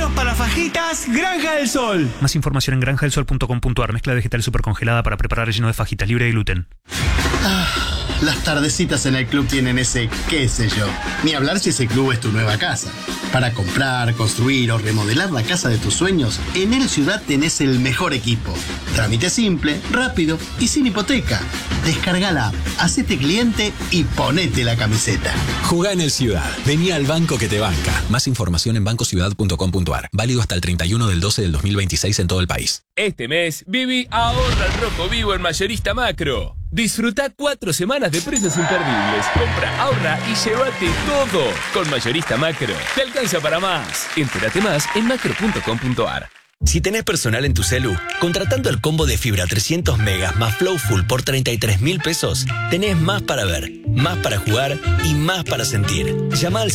Vinos para fajitas Granja del Sol. Más información en granjadelsol.com.ar. Mezcla vegetal supercongelada para preparar relleno de fajitas libre de gluten. Las tardecitas en el club tienen ese qué sé yo. Ni hablar si ese club es tu nueva casa. Para comprar, construir o remodelar la casa de tus sueños, en El Ciudad tenés el mejor equipo. Trámite simple, rápido y sin hipoteca. Descarga la app, hacete cliente y ponete la camiseta. Jugá en El Ciudad. Vení al banco que te banca. Más información en bancociudad.com.ar. Válido hasta el 31 del 12 del 2026 en todo el país. Este mes, Vivi ahorra al rojo vivo en Mayorista Macro. Disfruta 4 semanas de precios imperdibles. Compra, ahorra y llévate todo. Con Mayorista Macro. Te alcanza para más. Entérate más en macro.com.ar. Si tenés personal en tu celu, contratando el combo de fibra 300 megas más Flow Full por 33.000 pesos, tenés más para ver, más para jugar y más para sentir. Llama al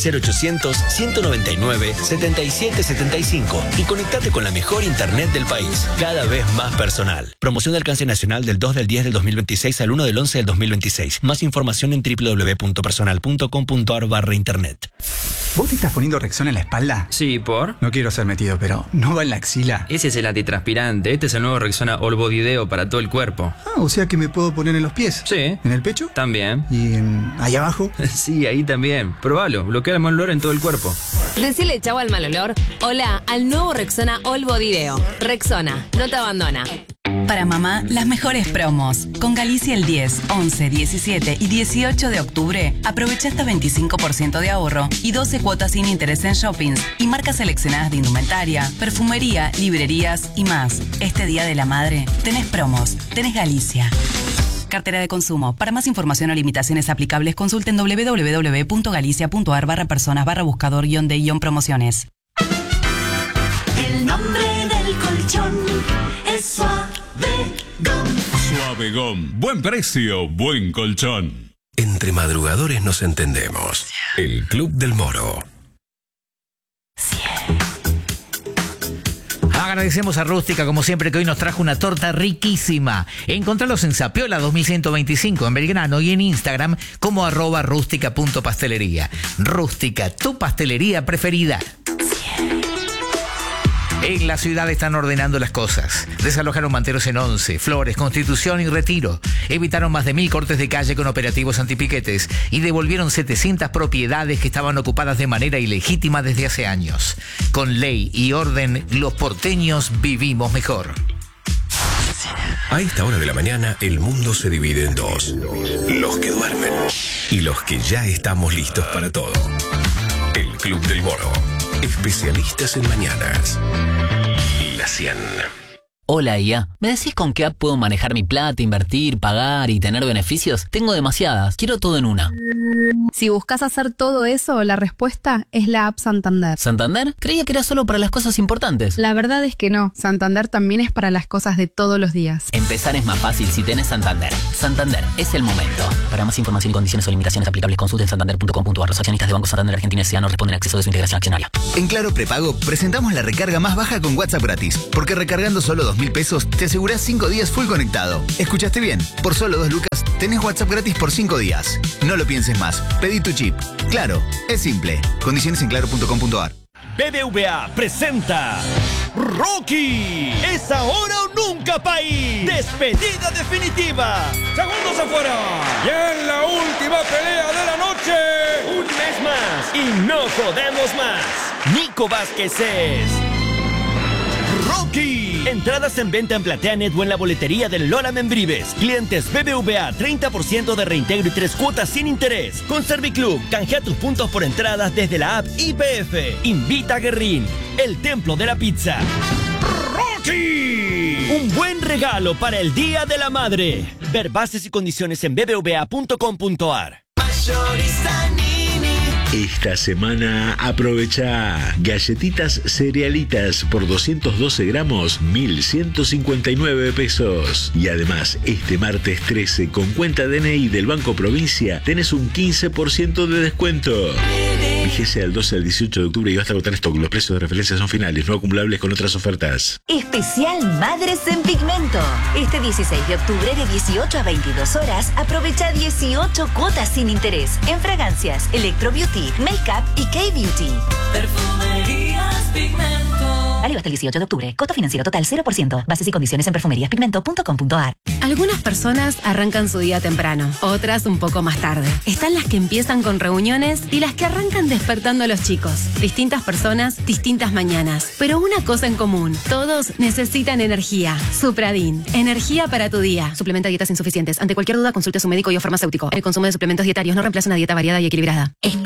0800-199-7775 y conectate con la mejor internet del país, cada vez más personal. Promoción de alcance nacional del 2 del 10 del 2026 al 1 del 11 del 2026. Más información en www.personal.com.ar/internet. ¿Vos te estás poniendo Rexona en la espalda? Sí, ¿por? No quiero ser metido, pero ¿no va en la axila? Ese es el antitranspirante. Este es el nuevo Rexona All Body Deo para todo el cuerpo. Ah, o sea que me puedo poner en los pies. Sí. ¿En el pecho? También. ¿Y ahí abajo? Sí, ahí también. Probalo. Bloquea el mal olor en todo el cuerpo. Decirle chau al mal olor. Hola al nuevo Rexona All Body Deo. Rexona, no te abandona. Para mamá, las mejores promos. Con Galicia el 10, 11, 17 y 18 de octubre, aprovecha hasta 25% de ahorro y 12 cuotas sin interés en shoppings y marcas seleccionadas de indumentaria, perfumería, librerías y más. Este Día de la Madre, tenés promos, tenés Galicia. Cartera de consumo. Para más información o limitaciones aplicables, consulten www.galicia.ar/personas/buscador-de-promociones. El nombre del colchón es Suavegom. Suavegom. Buen precio, buen colchón. Entre madrugadores nos entendemos. El Club del Moro. Agradecemos a Rústica, como siempre, que hoy nos trajo una torta riquísima. Encontralos en Zapiola 2125 en Belgrano y en Instagram como @rústica.pastelería. Rústica, tu pastelería preferida. En la ciudad están ordenando las cosas. Desalojaron manteros en Once, Flores, Constitución y Retiro. Evitaron más de 1000 cortes de calle con operativos antipiquetes y devolvieron 700 propiedades que estaban ocupadas de manera ilegítima desde hace años. Con ley y orden, los porteños vivimos mejor. A esta hora de la mañana, el mundo se divide en dos. Los que duermen y los que ya estamos listos para todo. El Club del Moro. Especialistas en mañanas. La 100. Hola, IA. ¿Me decís con qué app puedo manejar mi plata, invertir, pagar y tener beneficios? Tengo demasiadas. Quiero todo en una. Si buscas hacer todo eso, la respuesta es la app Santander. ¿Santander? Creía que era solo para las cosas importantes. La verdad es que no. Santander también es para las cosas de todos los días. Empezar es más fácil si tenés Santander. Santander, es el momento. Para más información y condiciones o limitaciones aplicables, consulten santander.com.ar. Los accionistas de Banco Santander Argentina S.A. no responden a acceso de su integración accionaria. En Claro Prepago presentamos la recarga más baja con WhatsApp gratis. Porque recargando solo 2.000 pesos te asegurás 5 días full conectado. ¿Escuchaste bien? Por solo 2 lucas tenés WhatsApp gratis por 5 días. No lo pienses más. Pedí tu chip. Claro, es simple. Condiciones en claro.com.ar. BBVA presenta Rocky. Es ahora o nunca, país. Despedida definitiva. Segundos afuera. Y en la última pelea de la noche. Un mes más. Y no podemos más. Nico Vázquez es Rocky. Entradas en venta en PlateaNet o en la boletería del Lola Membrives. Clientes BBVA, 30% de reintegro y 3 cuotas sin interés. Con Serviclub, canjea tus puntos por entradas desde la app IPF. Invita a Guerrín, el templo de la pizza. ¡Rocky! Un buen regalo para el Día de la Madre. Ver bases y condiciones en bbva.com.ar. Esta semana aprovecha galletitas cerealitas por 212 gramos, 1.159 pesos. Y además, este martes 13, con cuenta DNI del Banco Provincia, tenés un 15% de descuento. Fíjese al 12 al 18 de octubre y basta agotar stock. Los precios de referencia son finales, no acumulables con otras ofertas. Especial Madres en Pigmento. Este 16 de octubre de 18 a 22 horas, aprovecha 18 cuotas sin interés en fragancias, Electro Beauty, Make-up y K-Beauty. Perfumerías Pigmento. Válido hasta el 18 de octubre. Costo financiero total 0%. Bases y condiciones en perfumeriaspigmento.com.ar. Algunas personas arrancan su día temprano, otras un poco más tarde. Están las que empiezan con reuniones y las que arrancan despertando a los chicos. Distintas personas, distintas mañanas. Pero una cosa en común, todos necesitan energía. Supradin, energía para tu día. Suplementa dietas insuficientes. Ante cualquier duda, consulte a su médico y o farmacéutico. El consumo de suplementos dietarios no reemplaza una dieta variada y equilibrada.